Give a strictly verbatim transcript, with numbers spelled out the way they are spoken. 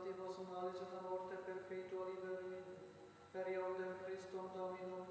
salvativos, unalis una morte perpetua liberum, per eodem Christum Dominum